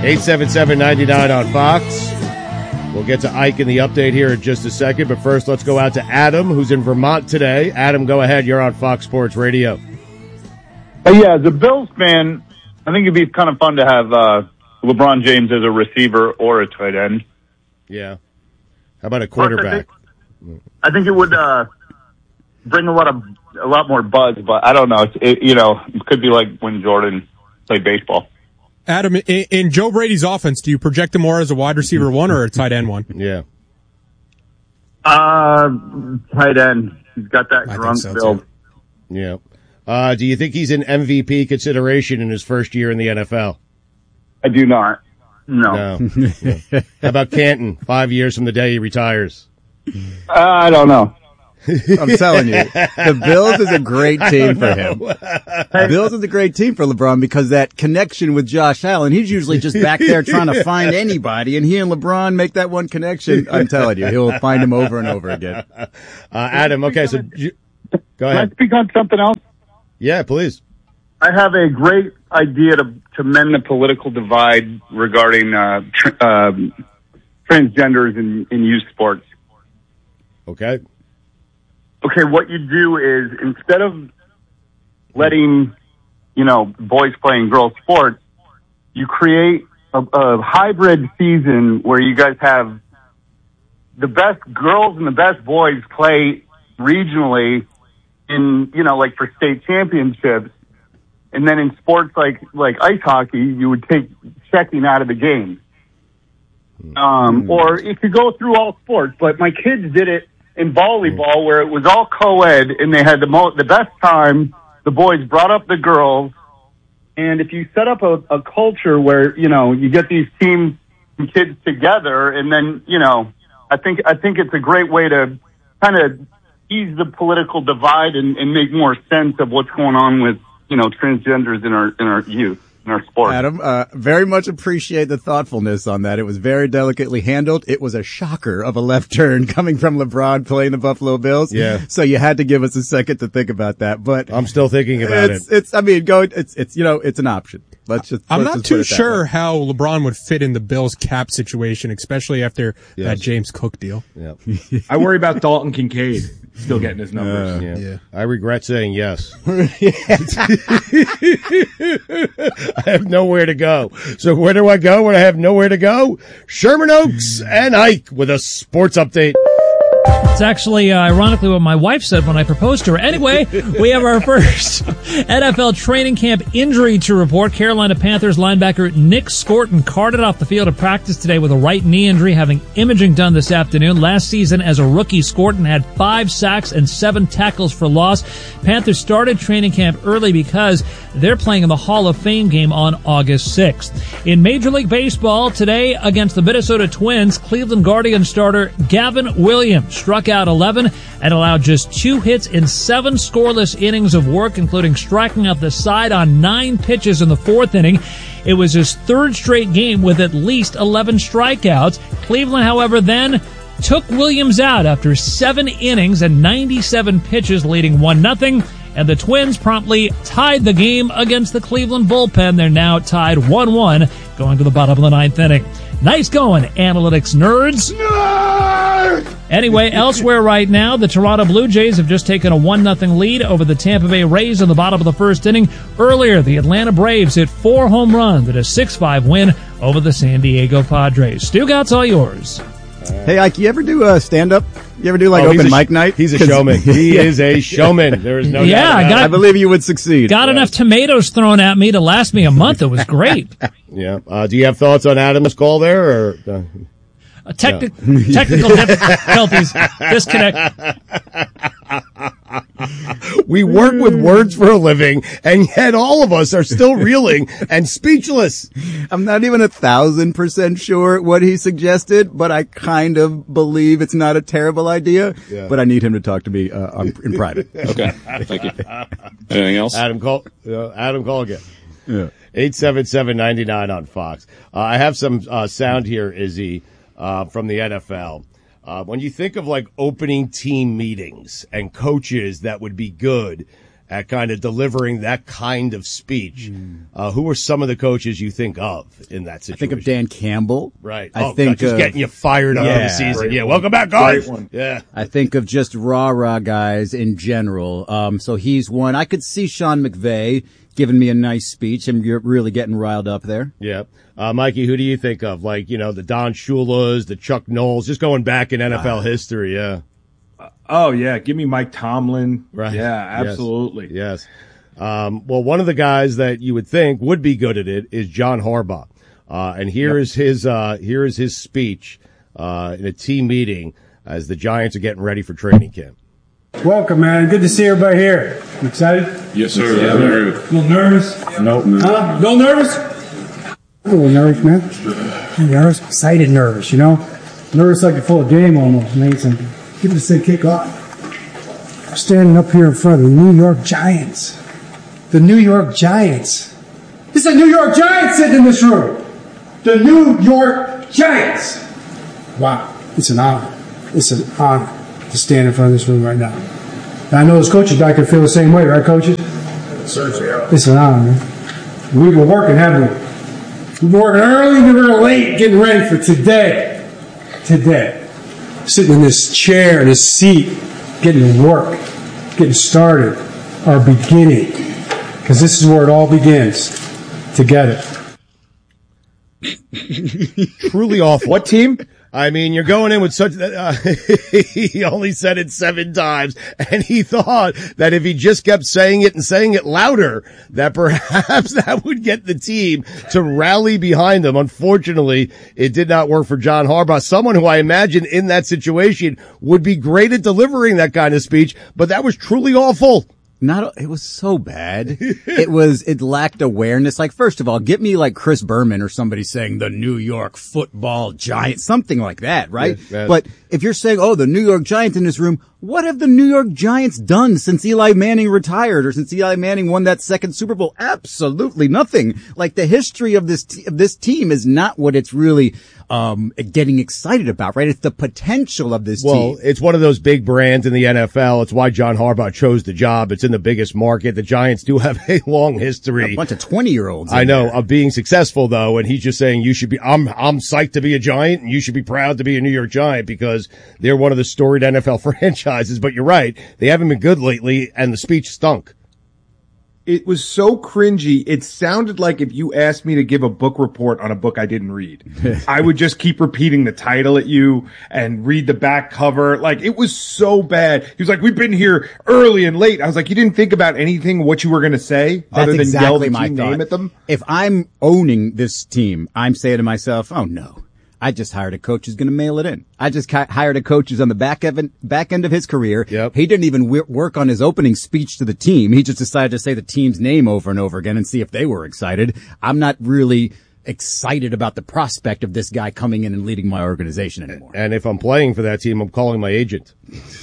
877-99 on Fox. We'll get to Ike in the update here in just a second, but first let's go out to Adam, who's in Vermont today. Adam, go ahead. You're on Fox Sports Radio. Yeah, as a Bills fan, I think it'd be kind of fun to have LeBron James as a receiver or a tight end. Yeah. How about a quarterback? I think it would bring a lot more buzz, but I don't know. It could be like when Jordan played baseball. Adam, in Joe Brady's offense, do you project him more as a wide receiver one or a tight end one? Yeah. Tight end. He's got that grunt build. Yeah. Do you think he's in MVP consideration in his first year in the NFL? I do not. No. How about Canton, 5 years from the day he retires? I don't know. I'm telling you, the Bills is a great team for him. Bills is a great team for LeBron because that connection with Josh Allen, he's usually just back there trying to find anybody, and he and LeBron make that one connection. I'm telling you, he'll find him over and over again. Adam, okay, so go ahead. Can I speak on something else? Yeah, please. I have a great idea to mend the political divide regarding transgenders in youth sports. Okay. Okay, what you do is instead of letting, boys playing girls sports, you create a hybrid season where you guys have the best girls and the best boys play regionally in, like for state championships. And then in sports like ice hockey, you would take checking out of the game. Or it could go through all sports, but my kids did it in volleyball where it was all co-ed and they had the best time. The boys brought up the girls. And if you set up a culture where, you get these teams and kids together and then, I think it's a great way to kind of ease the political divide and make more sense of what's going on with, transgenders in our youth. In our sport. Adam, very much appreciate the thoughtfulness on that. It was very delicately handled. It was a shocker of a left turn coming from LeBron playing the Buffalo Bills. Yeah. So you had to give us a second to think about that. But I'm still thinking about it. It's an option. I'm not too sure how LeBron would fit in the Bills cap situation, especially after that James Cook deal. Yeah. I worry about Dalton Kincaid still getting his numbers. Yeah. I regret saying yes. I have nowhere to go. So where do I go when I have nowhere to go? Sherman Oaks and Ike with a sports update. It's actually, ironically, what my wife said when I proposed to her. Anyway, we have our first NFL training camp injury to report. Carolina Panthers linebacker Nick Scorton carted off the field of practice today with a right knee injury, having imaging done this afternoon. Last season, as a rookie, Scorton had 5 sacks and 7 tackles for loss. Panthers started training camp early because they're playing in the Hall of Fame game on August 6th. In Major League Baseball, today against the Minnesota Twins, Cleveland Guardians starter Gavin Williams struck out 11 and allowed just 2 hits in 7 scoreless innings of work, including striking out the side on 9 pitches in the 4th inning. It was his 3rd straight game with at least 11 strikeouts. Cleveland, however, then took Williams out after 7 innings and 97 pitches, leading 1-0. And the Twins promptly tied the game against the Cleveland bullpen. They're now tied 1-1 going to the bottom of the 9th inning. Nice going, analytics nerds. Anyway, elsewhere right now, the Toronto Blue Jays have just taken a 1-0 lead over the Tampa Bay Rays in the bottom of the 1st inning. Earlier, the Atlanta Braves hit 4 home runs at a 6-5 win over the San Diego Padres. Stugat's all yours. Hey, Ike, you ever do stand-up? You ever do open mic night? He's a showman. He is a showman. There is no doubt about it. I believe you would succeed. Got enough tomatoes thrown at me to last me a month. It was great. Yeah. Do you have thoughts on Adam's call there? Or technical difficulties. Disconnect. We work with words for a living, and yet all of us are still reeling and speechless. I'm not even 1,000% sure what he suggested, but I kind of believe it's not a terrible idea. Yeah. But I need him to talk to me in private. Okay, thank you. Anything else? Adam, call again. Yeah. 877-99 on Fox. I have some sound here, Izzy, from the NFL. When you think of opening team meetings and coaches that would be good at kind of delivering that kind of speech. Who are some of the coaches you think of in that situation? I think of Dan Campbell. Right. I think just getting you fired up of the season. Yeah, welcome back, guys. Yeah. I think of just rah-rah guys in general. So he's one. I could see Sean McVay giving me a nice speech, and you're really getting riled up there. Yeah. Mikey, who do you think of? Like, the Don Shulas, the Chuck Knowles, just going back in NFL history, yeah. Oh, yeah. Give me Mike Tomlin. Right. Yeah, absolutely. Yes. Well, one of the guys that you would think would be good at it is John Harbaugh. And here is his speech in a team meeting as the Giants are getting ready for training camp. Welcome, man. Good to see everybody here. You excited? Yes, sir. Yeah, a little nervous? Nope, man. Huh? A little nervous? A little nervous, man. Nervous? Excited nervous, Nervous like you're full of game almost, man. Give this thing kick off. I'm standing up here in front of the New York Giants. The New York Giants. It's the New York Giants sitting in this room. The New York Giants. Wow. It's an honor. It's an honor to stand in front of this room right now. And I know as coaches back there feel the same way, right, coaches? Certainly, yeah. It's an honor, man. We've been working, haven't we? We've been working early and we're late getting ready for today. Today. Sitting in this chair, this seat, getting to work, getting started, our beginning. Because this is where it all begins. Together. Truly awful. What team? I mean, you're going in with such, he only said it 7 times, and he thought that if he just kept saying it and saying it louder, that perhaps that would get the team to rally behind them. Unfortunately, it did not work for John Harbaugh, someone who I imagine in that situation would be great at delivering that kind of speech, but that was truly awful. It was so bad. It lacked awareness. Like, first of all, get me like Chris Berman or somebody saying the New York Football Giants, something like that, right? Yes. But if you're saying, the New York Giants in this room, what have the New York Giants done since Eli Manning retired or since Eli Manning won that second Super Bowl? Absolutely nothing. Like, the history of this team is not what it's really getting excited about, right? It's the potential of this team. Well, it's one of those big brands in the NFL. It's why John Harbaugh chose the job. It's in the biggest market. The Giants do have a long history. A bunch of 20-year-olds. I know, of being successful, though, and he's just saying you should be, I'm psyched to be a Giant, and you should be proud to be a New York Giant because they're one of the storied NFL franchises. But you're right, they haven't been good lately, and the speech stunk. It was so cringy. It sounded like if you asked me to give a book report on a book I didn't read. I would just keep repeating the title at you and read the back cover. Like, it was so bad. He was like, we've been here early and late. I was like, you didn't think about anything, what you were going to say other than yell the team name at them? If I'm owning this team, I'm saying to myself, oh no. I just hired a coach who's going to mail it in. I just hired a coach who's on the back end of his career. Yep. He didn't even work on his opening speech to the team. He just decided to say the team's name over and over again and see if they were excited. I'm not really excited about the prospect of this guy coming in and leading my organization anymore. And if I'm playing for that team, I'm calling my agent.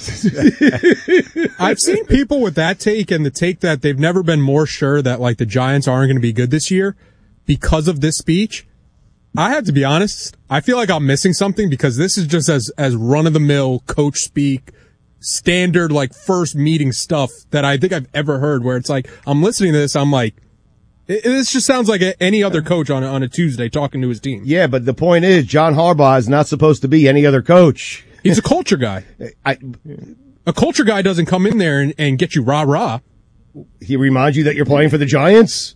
I've seen people with that take and the take that they've never been more sure that like the Giants aren't going to be good this year because of this speech. I have to be honest. I feel like I'm missing something because this is just as run-of-the-mill coach speak, standard like first meeting stuff that I think I've ever heard. Where it's like I'm listening to this, I'm like, this just sounds like any other coach on a Tuesday talking to his team. Yeah, but the point is, John Harbaugh is not supposed to be any other coach. He's a culture guy. A culture guy doesn't come in there and get you rah-rah. He reminds you that you're playing for the Giants?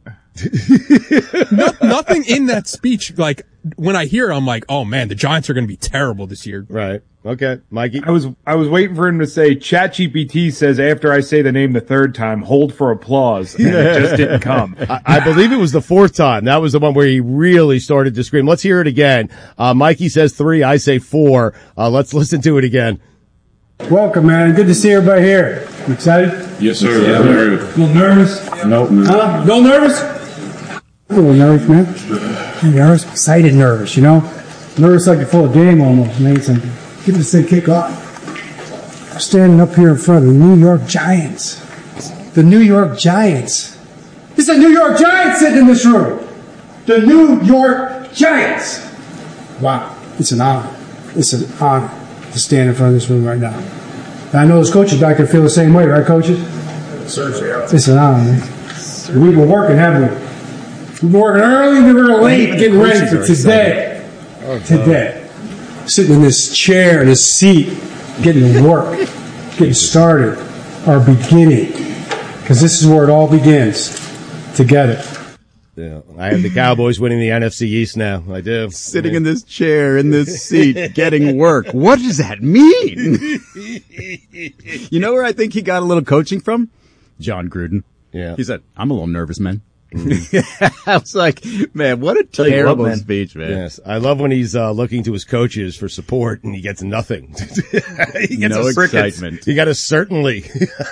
Nothing in that speech, like, when I hear it, I'm like, oh man, the Giants are going to be terrible this year. Right. Okay. Mikey? I was waiting for him to say, ChatGPT says after I say the name the third time, hold for applause, and it just didn't come. I believe it was the 4th time. That was the one where he really started to scream. Let's hear it again. Mikey says 3, I say 4. Let's listen to it again. Welcome, man. Good to see everybody here. You excited? Yes, sir. Yeah, a little nervous? Nope, man. Huh? A little nervous? A little nervous, man. Nervous? Excited nervous, Nervous like you're full of game almost, man. Give this thing kick off. I'm standing up here in front of the New York Giants. The New York Giants. It's the New York Giants sitting in this room. The New York Giants. Wow. It's an honor. It's an honor to stand in front of this room right now. And I know as coaches back there feel the same way, right, coaches? Surgery out. Listen on, man. We've been working, haven't we? We've been working early, we've been late, getting ready for today. Today. Sitting in this chair, in this seat, getting to work, getting started, our beginning. Because this is where it all begins. Together. Yeah, I have the Cowboys winning the NFC East now. I do. Sitting in this chair, in this seat, getting work. What does that mean? You know where I think he got a little coaching from? John Gruden. Yeah. He said, I'm a little nervous, man. I was like, man, what a terrible speech, man. Yes. I love when he's looking to his coaches for support and he gets nothing. He gets no excitement. He got a certainly.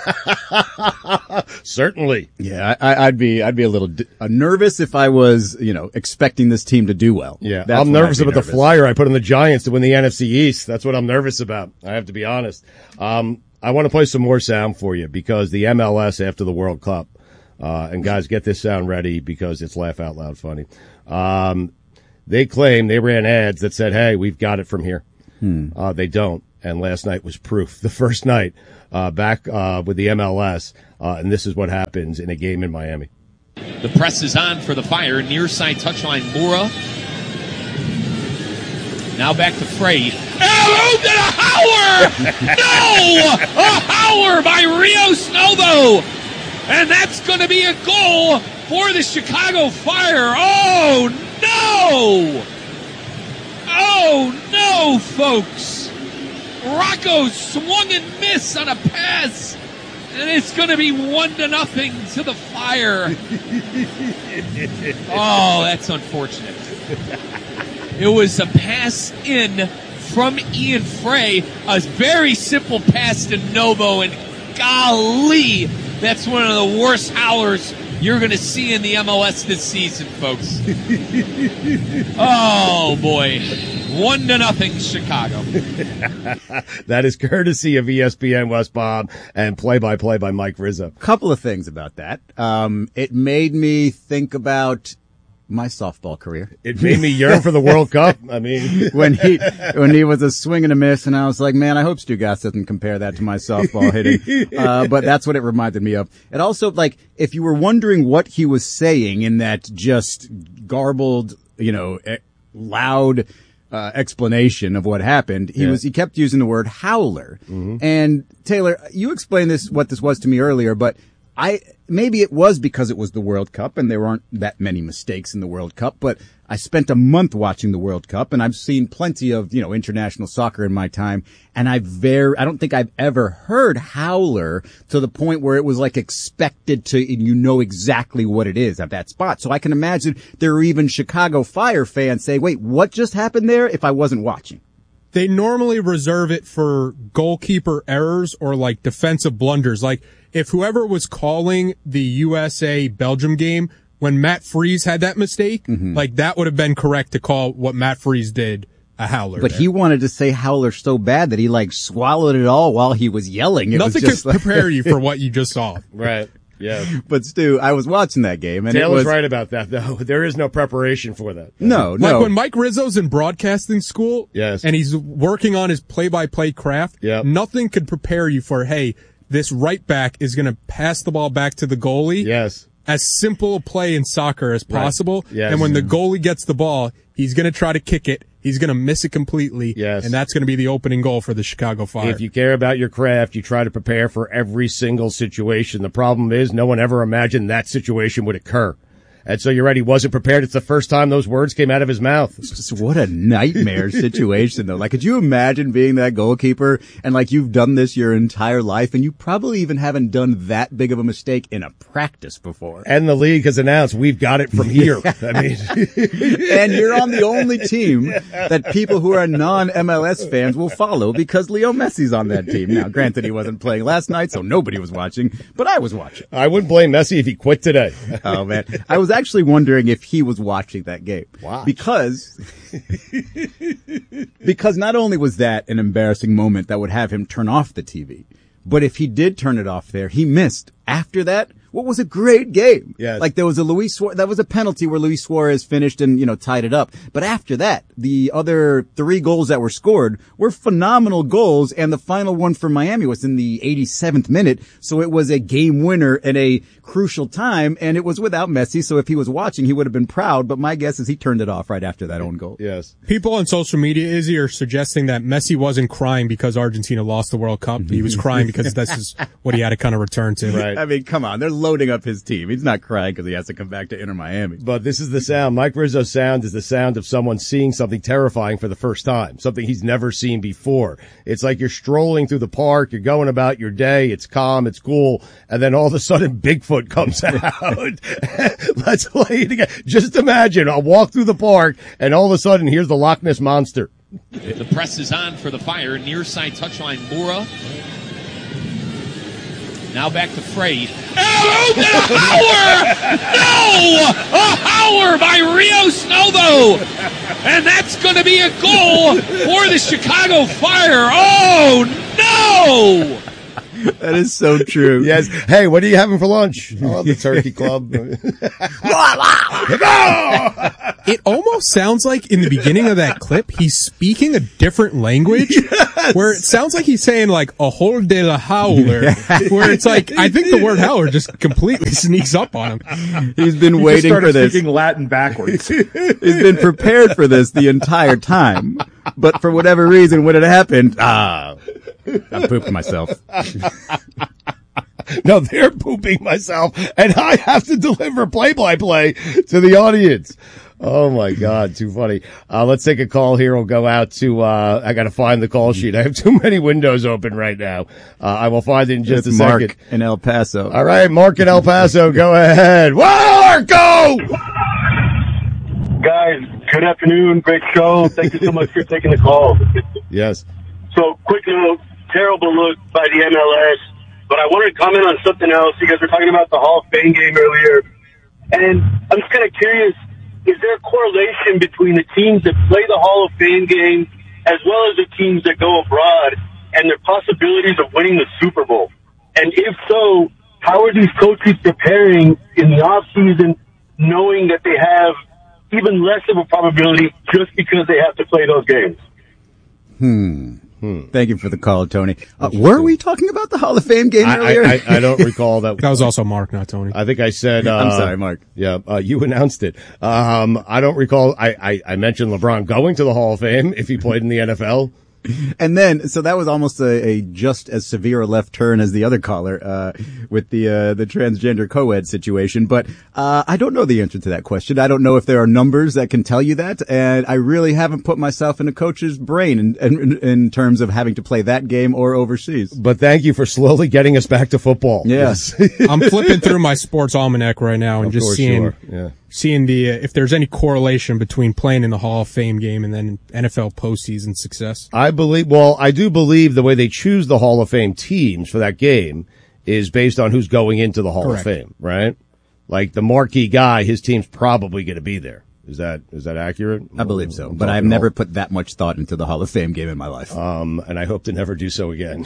Certainly. Yeah, I'd be a little nervous if I was, expecting this team to do well. Yeah. I'm nervous about the flyer I put on the Giants to win the NFC East. That's what I'm nervous about. I have to be honest. I want to play some more sound for you because the MLS after the World Cup, and guys, get this sound ready because it's laugh out loud funny. They claim they ran ads that said, hey, we've got it from here. They don't. And last night was proof. The first night, back, with the MLS, and this is what happens in a game in Miami. The press is on for the Fire. Near side touchline, Moura. Now back to Frey. Hello to the Howler! No! A Howler by Rios Novo! And that's going to be a goal for the Chicago Fire. Oh, no! Oh, no, folks. Rocco swung and missed on a pass. And it's going to be 1-0 to the Fire. Oh, that's unfortunate. It was a pass in from Ian Frey. A very simple pass to Novo. And golly, that's one of the worst howlers you're going to see in the MLS this season, folks. Oh, boy. 1-0 Chicago. That is courtesy of ESPN West Palm and play-by-play by Mike Rizzo. Couple of things about that. It made me think about my softball career. It made me yearn for the World Cup. I mean, when he was a swing and a miss, and I was like, man, I hope Stu Gass doesn't compare that to my softball hitting. But that's what it reminded me of. It also, like, if you were wondering what he was saying in that just garbled, loud explanation of what happened, he kept using the word howler. Mm-hmm. And Taylor, you explained what this was to me earlier, but maybe it was because it was the World Cup and there aren't that many mistakes in the World Cup, but I spent a month watching the World Cup and I've seen plenty of, international soccer in my time. And I don't think I've ever heard howler to the point where it was like expected to, and exactly what it is at that spot. So I can imagine there are even Chicago Fire fans say, wait, what just happened there if I wasn't watching? They normally reserve it for goalkeeper errors or like defensive blunders. Like if whoever was calling the USA-Belgium game, when Matt Freese had that mistake, like that would have been correct to call what Matt Freese did a howler. But he wanted to say howler so bad that he like swallowed it all while he was yelling. Nothing could prepare you for what you just saw. Right. Yeah. But Stu, I was watching that game and Taylor's right about that though. There is no preparation for that. No. Like when Mike Rizzo's in broadcasting school, yes, and he's working on his play-by-play craft, nothing could prepare you for, hey, this right back is going to pass the ball back to the goalie. Yes. As simple a play in soccer as possible. Right. Yes. And when the goalie gets the ball, he's going to try to kick it. He's going to miss it completely. Yes. And that's going to be the opening goal for the Chicago Fire. If you care about your craft, you try to prepare for every single situation. The problem is no one ever imagined that situation would occur. And so you're right, he wasn't prepared. It's the first time those words came out of his mouth. What a nightmare situation, though. Like, could you imagine being that goalkeeper and, like, you've done this your entire life and you probably even haven't done that big of a mistake in a practice before? And the league has announced, we've got it from here. I mean, and you're on the only team that people who are non-MLS fans will follow because Leo Messi's on that team. Now, granted, he wasn't playing last night, so nobody was watching, but I was watching. I wouldn't blame Messi if he quit today. Oh, man. I was actually wondering if he was watching that game. Wow. Because not only was that an embarrassing moment that would have him turn off the TV, but if he did turn it off there, he missed. After that, what was a great game. Yes. Like there was that was a penalty where Luis Suarez finished and, tied it up. But after that, the other 3 goals that were scored were phenomenal goals, and the final one for Miami was in the 87th minute, so it was a game winner at a crucial time, and it was without Messi, so if he was watching, he would have been proud, but my guess is he turned it off right after that own goal. Yes. People on social media, Izzy, are suggesting that Messi wasn't crying because Argentina lost the World Cup. He was crying because this is what he had to kind of return to. Right. I mean, come on, they're loading up his team. He's not crying because he has to come back to Inter Miami. But this is the sound. Mike Rizzo's sound is the sound of someone seeing something terrifying for the first time, something he's never seen before. It's like you're strolling through the park, you're going about your day, it's calm, it's cool, and then all of a sudden Bigfoot comes out. Let's play it again. Just imagine a walk through the park, and all of a sudden here's the Loch Ness Monster. The press is on for the Fire. Near side touchline, Moura. Now back to Frey. Hello, a Hauer! No! A Hauer by Rios Novo! And that's going to be a goal for the Chicago Fire. Oh, no! That is so true. Yes. Hey, what are you having for lunch? Oh, the Turkey Club. It almost sounds like in the beginning of that clip, he's speaking a different language, where it sounds like he's saying like a hole de la howler, where it's like, I think the word howler just completely sneaks up on him. He's been waiting for this. Speaking Latin backwards. He's been prepared for this the entire time, but for whatever reason, when it happened, I pooped myself. No, they're pooping myself, and I have to deliver play-by-play to the audience. Oh my God, too funny. Let's take a call here. We'll go out to, I gotta find the call sheet. I have too many windows open right now. I will find it in just a second. Mark in El Paso. All right, Mark in El Paso, go ahead. Marco! Guys, good afternoon. Great show. Thank you so much for taking the call. Yes. So, quick note, terrible look by the MLS, but I wanted to comment on something else. You guys were talking about the Hall of Fame game earlier, and I'm just kind of curious, is there a correlation between the teams that play the Hall of Fame game as well as the teams that go abroad and their possibilities of winning the Super Bowl? And if so, how are these coaches preparing in the offseason knowing that they have even less of a probability just because they have to play those games? Thank you for the call, Tony. Were we talking about the Hall of Fame game earlier? I don't recall that. That was also Mark, not Tony. I think I said, I'm sorry, Mark. Yeah, you announced it. I don't recall. I mentioned LeBron going to the Hall of Fame if he played in the NFL. And then, so that was almost a just as severe a left turn as the other caller, with the transgender co-ed situation. But, I don't know the answer to that question. I don't know if there are numbers that can tell you that. And I really haven't put myself in a coach's brain in terms of having to play that game or overseas. But thank you for slowly getting us back to football. Yes. I'm flipping through my sports almanac right now and just seeing if there's any correlation between playing in the Hall of Fame game and then NFL postseason success. I do believe the way they choose the Hall of Fame teams for that game is based on who's going into the Hall of Fame, right? Like the marquee guy, his team's probably going to be there. Is that accurate? I believe so, but I've never put that much thought into the Hall of Fame game in my life. And I hope to never do so again.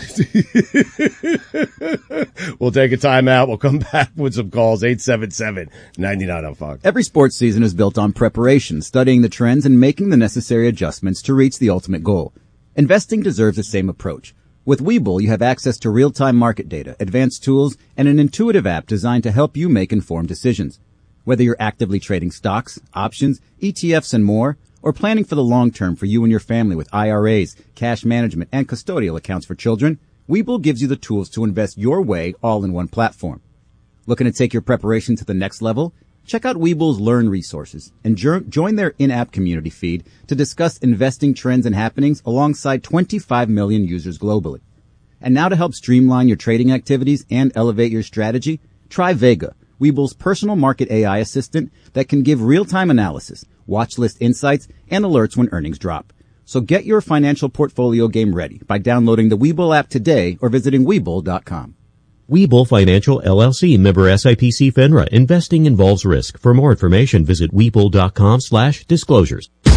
We'll take a timeout. We'll come back with some calls. 877-99 on Fox. Every sports season is built on preparation, studying the trends and making the necessary adjustments to reach the ultimate goal. Investing deserves the same approach. With Webull, you have access to real-time market data, advanced tools, and an intuitive app designed to help you make informed decisions. Whether you're actively trading stocks, options, ETFs, and more, or planning for the long term for you and your family with IRAs, cash management, and custodial accounts for children, Webull gives you the tools to invest your way all in one platform. Looking to take your preparation to the next level? Check out Webull's Learn resources and join their in-app community feed to discuss investing trends and happenings alongside 25 million users globally. And now to help streamline your trading activities and elevate your strategy, try Vega, Webull's personal market AI assistant that can give real-time analysis, watch list insights, and alerts when earnings drop. So get your financial portfolio game ready by downloading the Webull app today or visiting Webull.com. Webull Financial LLC, member SIPC FINRA. Investing involves risk. For more information, visit Webull.com/disclosures.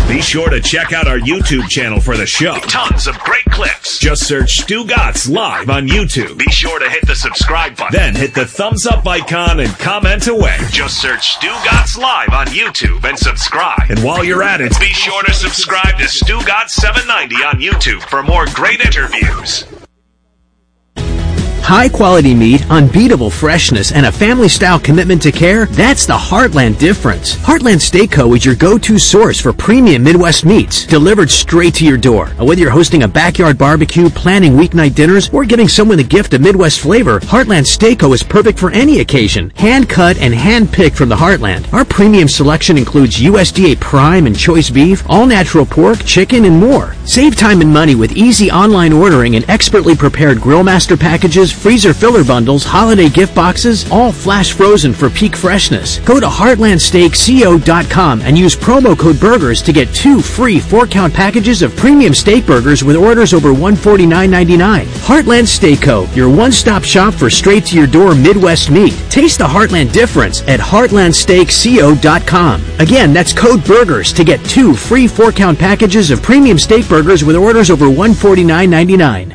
Be sure to check out our YouTube channel for the show. Tons of great clips. Just search Stu Gatz Live on YouTube. Be sure to hit the subscribe button. Then hit the thumbs up icon and comment away. Just search Stu Gatz Live on YouTube and subscribe. And while you're at it, be sure to subscribe to Stu Gatz 790 on YouTube for more great interviews. High-quality meat, unbeatable freshness, and a family-style commitment to care, that's the Heartland difference. Heartland Steak Co. is your go-to source for premium Midwest meats, delivered straight to your door. Whether you're hosting a backyard barbecue, planning weeknight dinners, or giving someone the gift of Midwest flavor, Heartland Steak Co. is perfect for any occasion. Hand-cut and hand-picked from the Heartland. Our premium selection includes USDA prime and choice beef, all-natural pork, chicken, and more. Save time and money with easy online ordering and expertly prepared Grill Master packages, freezer filler bundles, holiday gift boxes, all flash frozen for peak freshness. Go to heartlandsteakco.com and use promo code BURGERS to get 2 free 4-count packages of premium steak burgers with orders over $149.99. Heartland Steak Co., your one-stop shop for straight-to-your-door Midwest meat. Taste the Heartland difference at heartlandsteakco.com. Again, that's code BURGERS to get 2 free 4-count packages of premium steak burgers with orders over $149.99.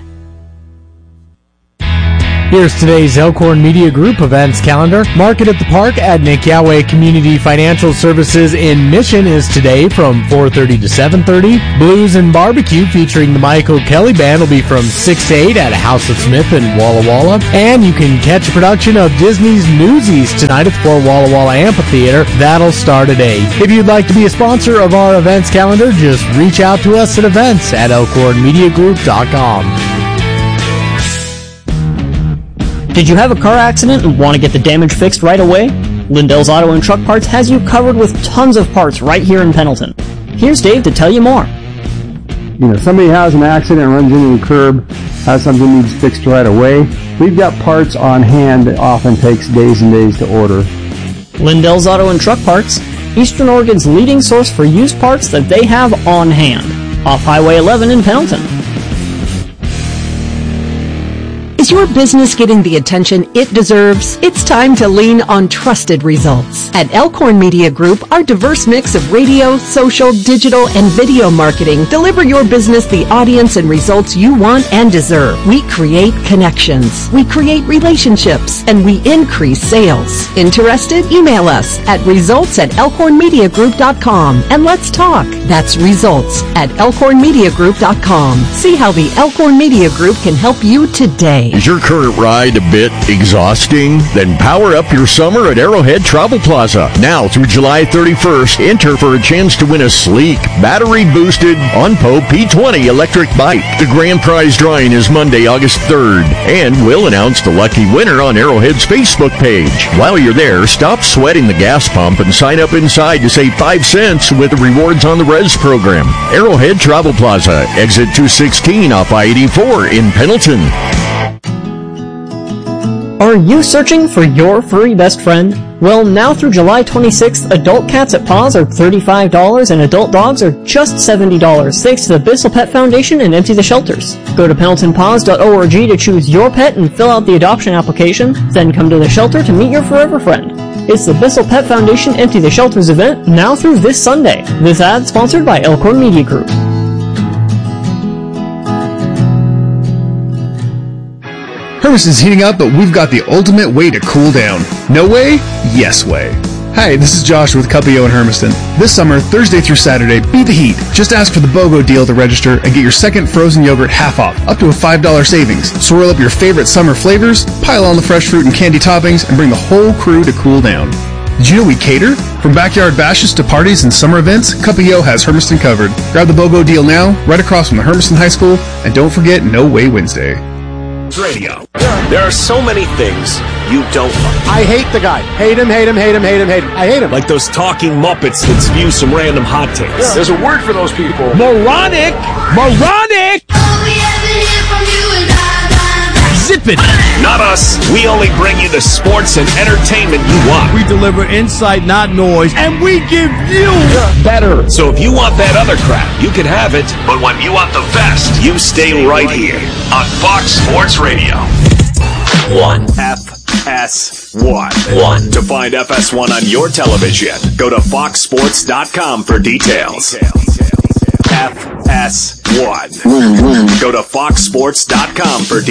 Here's today's Elkhorn Media Group events calendar. Market at the Park at Nick Yahweh Community Financial Services in Mission is today from 4:30 to 7:30. Blues and Barbecue featuring the Michael Kelly Band will be from 6 to 8 at House of Smith in Walla Walla. And you can catch a production of Disney's Newsies tonight at the Fort Walla Walla Amphitheater. That'll start at 8. If you'd like to be a sponsor of our events calendar, just reach out to us at events@elkhornmediagroup.com. Did you have a car accident and want to get the damage fixed right away? Lindell's Auto and Truck Parts has you covered with tons of parts right here in Pendleton. Here's Dave to tell you more. Somebody has an accident, runs into the curb, has something needs fixed right away. We've got parts on hand that often takes days and days to order. Lindell's Auto and Truck Parts, Eastern Oregon's leading source for used parts that they have on hand. Off Highway 11 in Pendleton. Is your business getting the attention it deserves? It's time to lean on trusted results. At Elkhorn Media Group, our diverse mix of radio, social, digital, and video marketing deliver your business the audience and results you want and deserve. We create connections, we create relationships, and we increase sales. Interested? Email us at results@elkhornmediagroup.com and let's talk. That's results@elkhornmediagroup.com. See how the Elkhorn Media Group can help you today. Is your current ride a bit exhausting? Then power up your summer at Arrowhead Travel Plaza. Now through July 31st, enter for a chance to win a sleek, battery-boosted OnPo P20 electric bike. The grand prize drawing is Monday, August 3rd, and we'll announce the lucky winner on Arrowhead's Facebook page. While you're there, stop sweating the gas pump and sign up inside to save 5 cents with the Rewards on the Res program. Arrowhead Travel Plaza, exit 216 off I-84 in Pendleton. Are you searching for your furry best friend? Well, now through July 26th, adult cats at Paws are $35 and adult dogs are just $70, thanks to the Bissell Pet Foundation and Empty the Shelters. Go to PendletonPaws.org to choose your pet and fill out the adoption application, then come to the shelter to meet your forever friend. It's the Bissell Pet Foundation Empty the Shelters event now through this Sunday. This ad sponsored by Elkhorn Media Group. Hermiston's heating up, but we've got the ultimate way to cool down. No way? Yes way. Hi, this is Josh with Cuppio in Hermiston. This summer, Thursday through Saturday, beat the heat. Just ask for the BOGO deal to register and get your second frozen yogurt half off, up to a $5 savings. Swirl up your favorite summer flavors, pile on the fresh fruit and candy toppings, and bring the whole crew to cool down. Did you know we cater? From backyard bashes to parties and summer events, Cuppio has Hermiston covered. Grab the BOGO deal now, right across from the Hermiston High School, and don't forget No Way Wednesday. Radio. There are so many things you don't like. I hate the guy. Hate him, hate him, hate him, hate him, hate him. I hate him. Like those talking Muppets that spew some random hot takes. Yeah. There's a word for those people. Moronic! Moronic! Zip it! Not us. We only bring you the sports and entertainment you want. We deliver insight, not noise, and we give you better. So if you want that other crap, you can have it. But when you want the best, you stay right here on Fox Sports Radio. 1 FS1. To find FS1 on your television, go to foxsports.com for details. FS1. Go to foxsports.com for details.